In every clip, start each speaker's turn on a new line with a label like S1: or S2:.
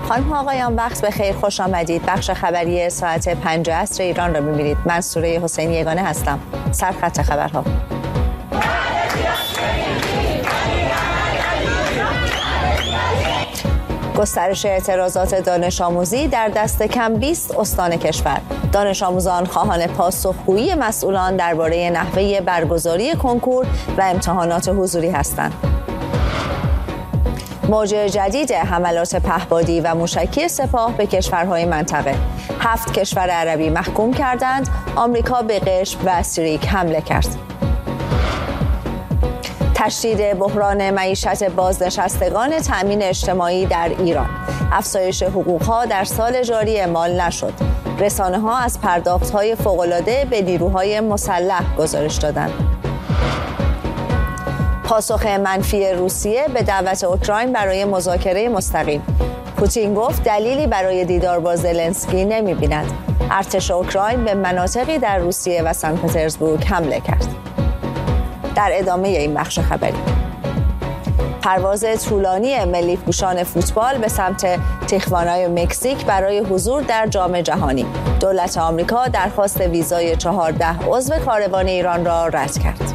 S1: خانم ها آقایان وقت بخیر، خوش آمدید. بخش خبری ساعت 5 عصر ایران را می‌بینید. من سوره حسینی یگانه هستم. سرخط خبرها. گسترش اعتراضات دانش آموزی در دست کم 20 استان کشور. دانش آموزان خواهان پاسخگویی مسئولان درباره نحوه برگزاری کنکور و امتحانات حضوری هستند. موج جدید حملات پهپادی و موشکی سپاه به کشورهای منطقه. 7 کشور عربی محکوم کردند آمریکا به قشم و سیریک حمله کرد. تشدید بحران معیشت بازنشستگان تأمین اجتماعی در ایران. افزایش حقوقها در سال جاری اعمال نشد. رسانه‌ها از پرداخت‌های فوق‌العاده به نیروهای مسلح گزارش دادند. پاسخ منفی روسیه به دعوت اوکراین برای مذاکره مستقیم. پوتین گفت دلیلی برای دیدار با زلنسکی نمی‌بیند. ارتش اوکراین به مناطقی در روسیه و سن پترزبورگ حمله کرد. در ادامه این بخش خبری، پرواز طولانی ملی پوشان فوتبال به سمت تیخوانای مکزیک برای حضور در جام جهانی. دولت آمریکا درخواست ویزای 14 عضو کاروان ایران را رد کرد.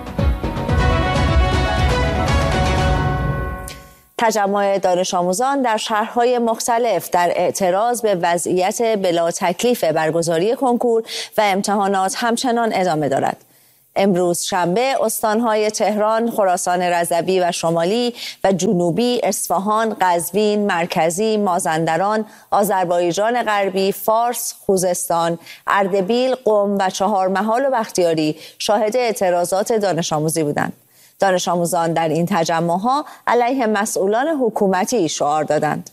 S1: تجمع دانش آموزان در شهرهای مختلف در اعتراض به وضعیت بلا تکلیف برگزاری کنکور و امتحانات همچنان ادامه دارد. امروز شنبه استانهای تهران، خراسان رضوی و شمالی و جنوبی، اصفهان، قزوین، مرکزی، مازندران، آذربایجان غربی، فارس، خوزستان، اردبیل، قم و چهارمحال و بختیاری شاهد اعتراضات دانش آموزی بودند. دانش آموزان در این تجمع‌ها علیه مسئولان حکومتی شعار دادند.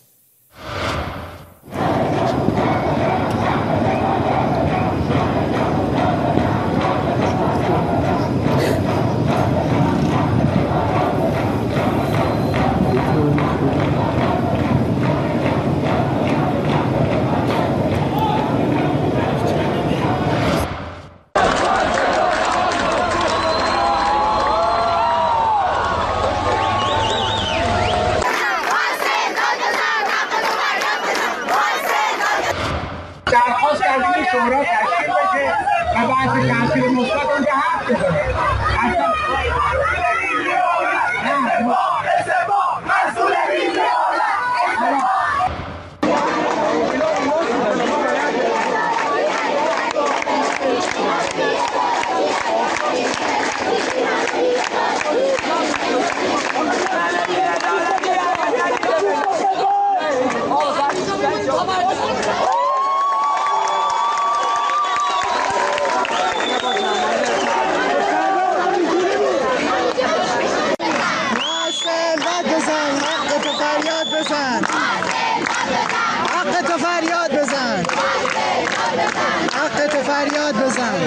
S2: درخواست کردیم این شورا تشکیل بشه و بحث تحصیل مثبت اونجا حرف بزنه.
S3: حق تو فریاد بزن.